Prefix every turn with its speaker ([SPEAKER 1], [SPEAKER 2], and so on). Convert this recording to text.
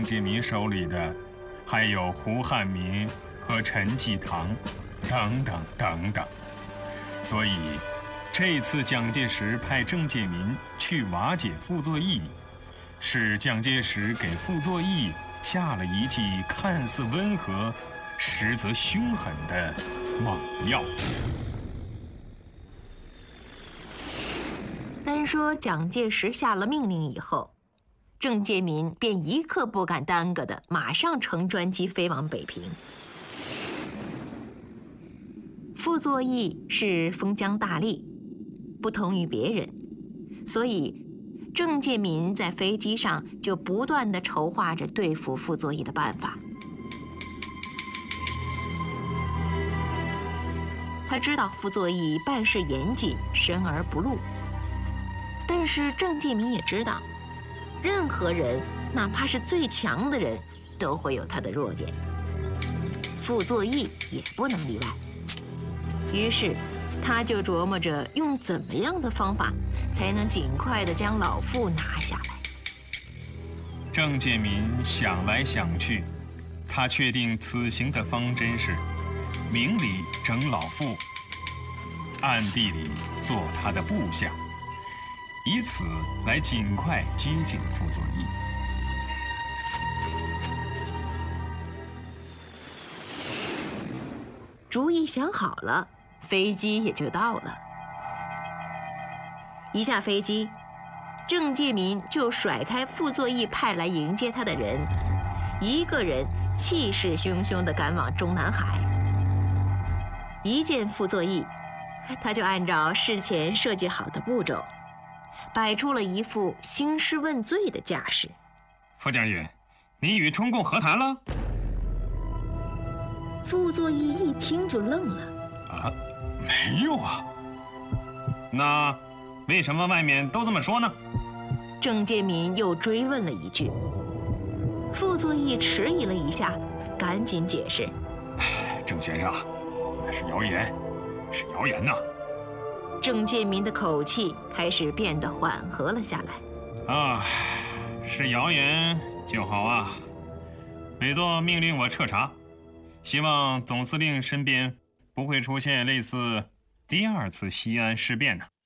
[SPEAKER 1] 介民手里的，还有胡汉民和陈济棠，等等等等。所以，这次蒋介石派郑介民去瓦解傅作义，是蒋介石给傅作义下了一剂看似温和，实则凶狠的猛药。
[SPEAKER 2] 单说蒋介石下了命令以后，郑介民便一刻不敢耽搁的，马上乘专机飞往北平。傅作义是封疆大吏，不同于别人，所以郑介民在飞机上就不断地筹划着对付傅作义的办法。他知道傅作义办事严谨，深而不露，但是郑介民也知道，任何人，哪怕是最强的人，都会有他的弱点，傅作义也不能例外。于是，他就琢磨着用怎么样的方法，才能尽快地将老傅拿下来。
[SPEAKER 1] 郑介民想来想去，他确定此行的方针是：明里整老傅，暗地里做他的部下，以此来尽快接近傅作义。
[SPEAKER 2] 主意想好了，飞机也就到了。一下飞机，郑介民就甩开傅作义派来迎接他的人，一个人气势汹汹地赶往中南海。一见傅作义，他就按照事前设计好的步骤，摆出了一副兴师问罪的架势。
[SPEAKER 1] 傅将军，你与中共和谈了？
[SPEAKER 2] 傅作义一听就愣了。
[SPEAKER 1] 啊，没有啊。那为什么外面都这么说呢？
[SPEAKER 2] 郑介民又追问了一句。傅作义迟疑了一下，赶紧解释：
[SPEAKER 1] 郑先生，那是谣言，是谣言呐。
[SPEAKER 2] 郑介民的口气开始变得缓和了下来。
[SPEAKER 1] 啊，是谣言就好啊。委座命令我彻查，希望总司令身边不会出现类似第二次西安事变呢。